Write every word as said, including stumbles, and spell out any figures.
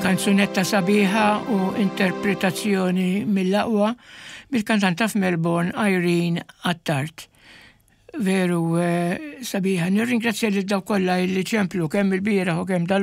Kanzunetta sabiħa u interpretazzjoni mill-aqwa bil-kantanta f'Melbourne Irene Attard. Veru sabiħa, nirringrazzja lil daw kollha li ċemplu kemm il-bieraħ u kemm dal